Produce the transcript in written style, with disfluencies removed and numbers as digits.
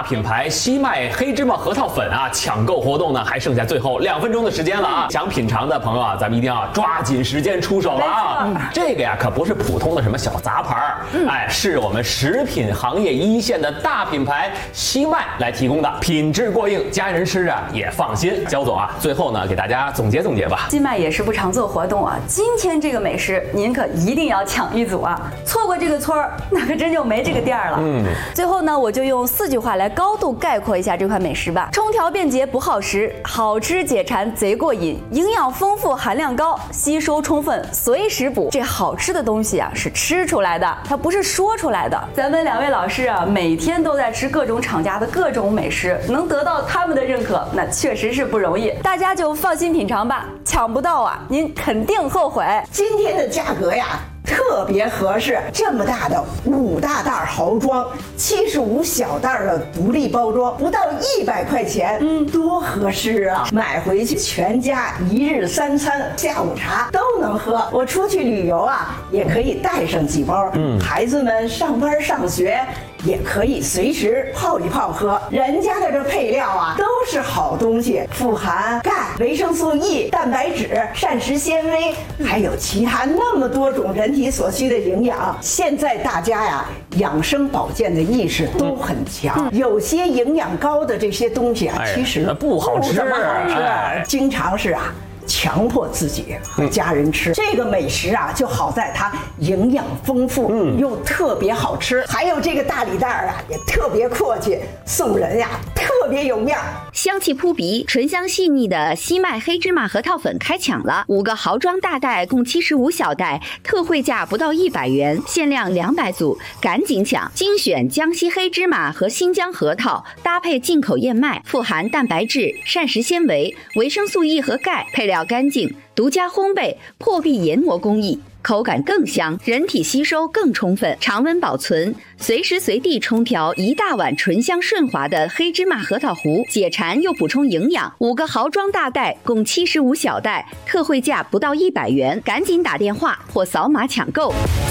品牌西麦黑芝麻核桃粉啊，抢购活动呢还剩下最后2分钟的时间了啊！想品尝的朋友啊，咱们一定要抓紧时间出手了啊！这个呀可不是普通的什么小杂牌哎，是我们食品行业一线的大品牌西麦来提供的，品质过硬，家人吃啊也放心。焦总啊，最后呢给大家总结总结吧。 西麦也是不常做活动啊，今天这个美食您可一定要抢一组啊！错过这个村儿，那可真就没这个店儿了。最后呢，我就用4句话来高度概括一下这款美食吧：冲调便捷不耗时，好吃解馋贼过瘾，营养丰富含量高，吸收充分随时补。这好吃的东西啊是吃出来的，它不是说出来的。咱们2位老师啊，每天都在吃各种厂家的各种美食，能得到他们的认可，那确实是不容易。大家就放心品尝吧，抢不到啊，您肯定后悔。 今天的价格呀特别合适，这么大的5大袋豪装，75小袋的独立包装，不到100块钱，多合适啊！买回去全家1日3餐、下午茶都能喝。我出去旅游啊，也可以带上几包。孩子们上班上学也可以随时泡一泡喝。人家的这配料啊，都是好东西，富含钙、维生素 E、蛋白质、膳食纤维，还有其他那么多种人体所需的营养。现在大家呀，养生保健的意识都很强，有些营养高的这些东西啊，其实不好吃， 不怎么好吃，经常是啊。强迫自己和家人吃这个美食啊，就好在它营养丰富，又特别好吃。还有这个大礼袋啊，也特别阔气，送人呀特别有面儿。 香气扑鼻、醇香细腻的西麦黑芝麻核桃粉开抢了，5个豪装大袋共75小袋，特惠价不到100元，限量200组，赶紧抢！精选江西黑芝麻和新疆核桃，搭配进口燕麦，富含蛋白质、膳食纤维、维生素 E 和钙，配料干净，独家烘焙，破壁研磨工艺，口感更香，人体吸收更充分，常温保存，随时随地冲调1大碗醇香顺滑的黑芝麻核桃糊，解馋又补充营养。5个豪装大袋共75小袋，特惠价不到100元，赶紧打电话或扫码抢购。